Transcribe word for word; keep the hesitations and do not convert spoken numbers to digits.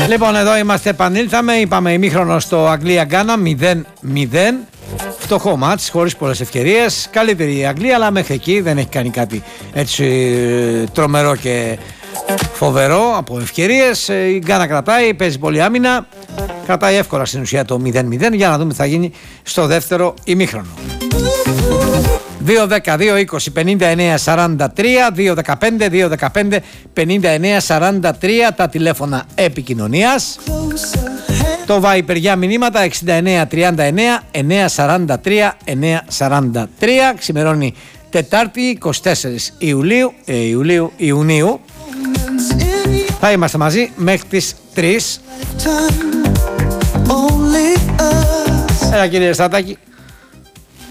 Λοιπόν, εδώ είμαστε, επανήλθαμε. Είπαμε ημίχρονο στο Αγγλία-Γκάνα μηδέν μηδέν. Φτωχό μάτς, χωρίς πολλές ευκαιρίες. Καλύτερη η Αγγλία, αλλά μέχρι εκεί δεν έχει κάνει κάτι έτσι τρομερό και φοβερό από ευκαιρίες. Η Γκάνα κρατάει, παίζει πολύ άμυνα. Κρατάει εύκολα στην ουσία το μηδέν μηδέν. Για να δούμε τι θα γίνει στο δεύτερο ημίχρονο. δύο δέκα δύο είκοσι πενήντα εννέα σαράντα τρία, δύο δεκαπέντε δύο δεκαπέντε πενήντα εννέα σαράντα τρία τα τηλέφωνα επικοινωνίας. Το Viper για μηνύματα εξήντα εννέα τριάντα εννέα εννέα σαράντα τρία εννέα σαράντα τρία. Ξημερώνει Τετάρτη εικοστή τέταρτη Ιουλίου, ε, Ιουλίου, Ιουνίου. Θα είμαστε μαζί μέχρι τις τρεις. Έλα κύριε Στρατάκη.